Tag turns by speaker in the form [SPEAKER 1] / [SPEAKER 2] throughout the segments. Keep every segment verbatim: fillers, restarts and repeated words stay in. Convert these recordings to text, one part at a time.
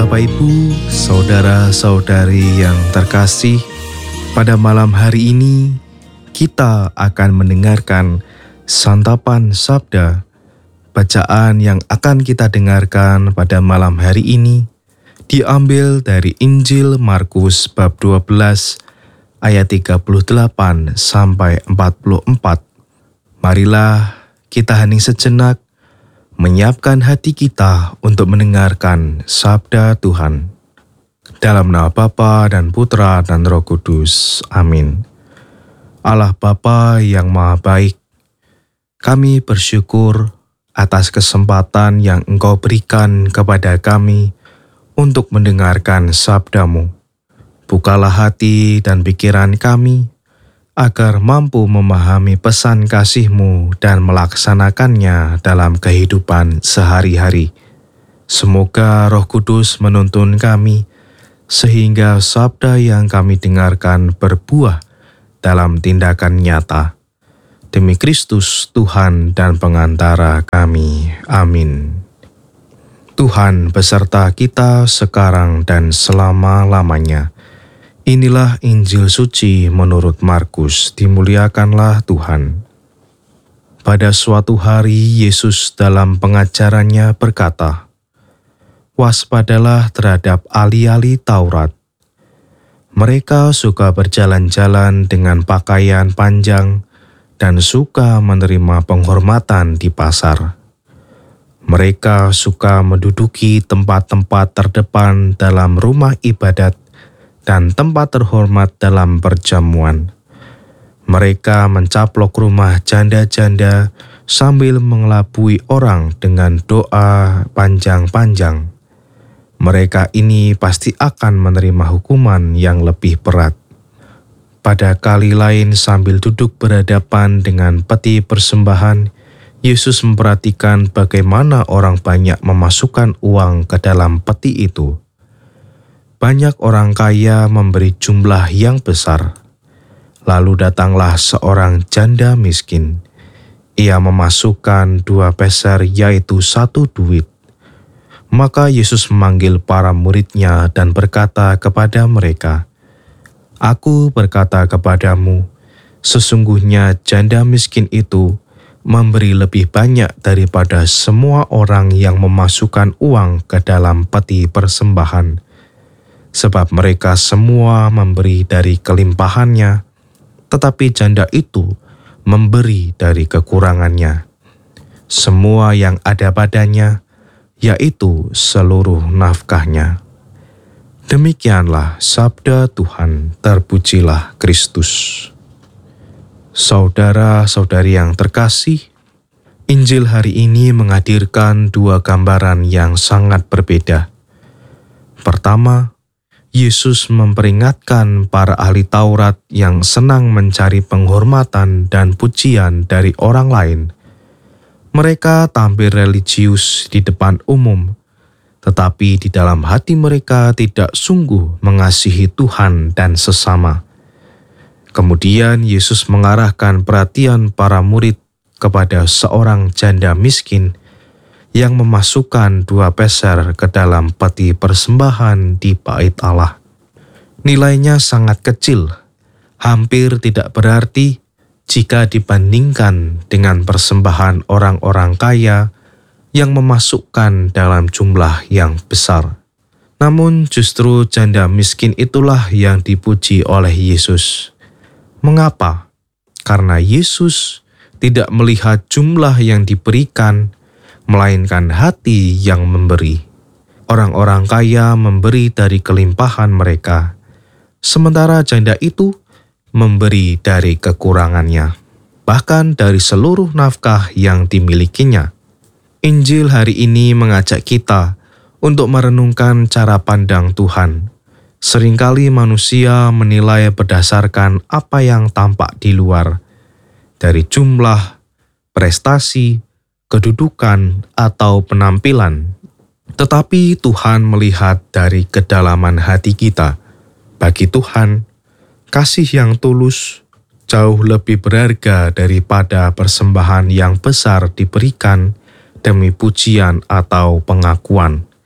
[SPEAKER 1] Bapak Ibu, saudara-saudari yang terkasih, pada malam hari ini kita akan mendengarkan santapan sabda. Bacaan yang akan kita dengarkan pada malam hari ini diambil dari Injil Markus bab dua belas ayat tiga puluh delapan sampai empat puluh empat. Marilah kita hening sejenak, menyiapkan hati kita untuk mendengarkan sabda Tuhan. Dalam nama Bapa dan Putra dan Roh Kudus. Amin. Allah Bapa yang Maha Baik, kami bersyukur atas kesempatan yang Engkau berikan kepada kami untuk mendengarkan sabda-Mu. Bukalah hati dan pikiran kami, agar mampu memahami pesan kasih-Mu dan melaksanakannya dalam kehidupan sehari-hari. Semoga Roh Kudus menuntun kami, sehingga sabda yang kami dengarkan berbuah dalam tindakan nyata. Demi Kristus, Tuhan dan pengantara kami. Amin. Tuhan beserta kita sekarang dan selama-lamanya. Inilah Injil suci menurut Markus, dimuliakanlah Tuhan. Pada suatu hari Yesus dalam pengajarannya berkata, "Waspadalah terhadap ahli-ahli Taurat. Mereka suka berjalan-jalan dengan pakaian panjang dan suka menerima penghormatan di pasar. Mereka suka menduduki tempat-tempat terdepan dalam rumah ibadat dan tempat terhormat dalam perjamuan. Mereka mencaplok rumah janda-janda sambil mengelabui orang dengan doa panjang-panjang. Mereka ini pasti akan menerima hukuman yang lebih berat." Pada kali lain sambil duduk berhadapan dengan peti persembahan, Yesus memperhatikan bagaimana orang banyak memasukkan uang ke dalam peti itu. Banyak orang kaya memberi jumlah yang besar. Lalu datanglah seorang janda miskin. Ia memasukkan dua peser, yaitu satu duit. Maka Yesus memanggil para muridnya dan berkata kepada mereka, "Aku berkata kepadamu, sesungguhnya janda miskin itu memberi lebih banyak daripada semua orang yang memasukkan uang ke dalam peti persembahan. Sebab mereka semua memberi dari kelimpahannya, tetapi janda itu memberi dari kekurangannya, semua yang ada padanya, yaitu seluruh nafkahnya." Demikianlah sabda Tuhan, terpujilah Kristus. Saudara-saudari yang terkasih, Injil hari ini menghadirkan dua gambaran yang sangat berbeda. Pertama, Yesus memperingatkan para ahli Taurat yang senang mencari penghormatan dan pujian dari orang lain. Mereka tampil religius di depan umum, tetapi di dalam hati mereka tidak sungguh mengasihi Tuhan dan sesama. Kemudian Yesus mengarahkan perhatian para murid kepada seorang janda miskin yang memasukkan dua peser ke dalam peti persembahan di bait Allah. Nilainya sangat kecil, hampir tidak berarti jika dibandingkan dengan persembahan orang-orang kaya yang memasukkan dalam jumlah yang besar. Namun justru janda miskin itulah yang dipuji oleh Yesus. Mengapa? Karena Yesus tidak melihat jumlah yang diberikan, melainkan hati yang memberi. Orang-orang kaya memberi dari kelimpahan mereka, sementara janda itu memberi dari kekurangannya, bahkan dari seluruh nafkah yang dimilikinya. Injil hari ini mengajak kita untuk merenungkan cara pandang Tuhan. Seringkali manusia menilai berdasarkan apa yang tampak di luar, dari jumlah, prestasi, kedudukan, atau penampilan. Tetapi Tuhan melihat dari kedalaman hati kita. Bagi Tuhan, kasih yang tulus jauh lebih berharga daripada persembahan yang besar diberikan demi pujian atau pengakuan.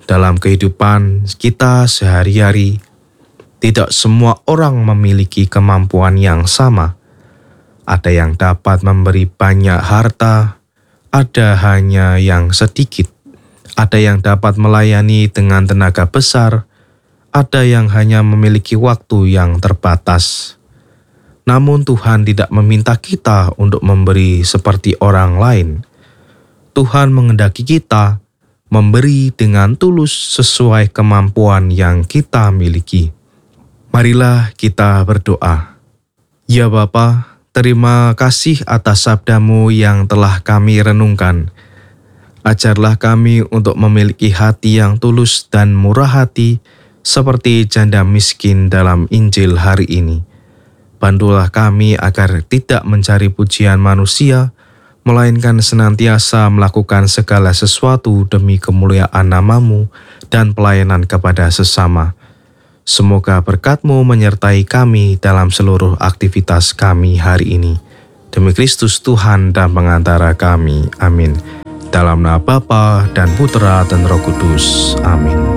[SPEAKER 1] dalam kehidupan kita sehari-hari, tidak semua orang memiliki kemampuan yang sama. Ada yang dapat memberi banyak harta, ada hanya yang sedikit. Ada yang dapat melayani dengan tenaga besar, ada yang hanya memiliki waktu yang terbatas. Namun Tuhan tidak meminta kita untuk memberi seperti orang lain. Tuhan menghendaki kita memberi dengan tulus sesuai kemampuan yang kita miliki. Marilah kita berdoa. Ya Bapa, terima kasih atas sabda-Mu yang telah kami renungkan. Ajarlah kami untuk memiliki hati yang tulus dan murah hati seperti janda miskin dalam Injil hari ini. Bantulah kami agar tidak mencari pujian manusia, melainkan senantiasa melakukan segala sesuatu demi kemuliaan nama-Mu dan pelayanan kepada sesama. Semoga berkat-Mu menyertai kami dalam seluruh aktivitas kami hari ini. Demi Kristus Tuhan dan pengantara kami. Amin. Dalam nama Bapa dan Putera dan Roh Kudus. Amin.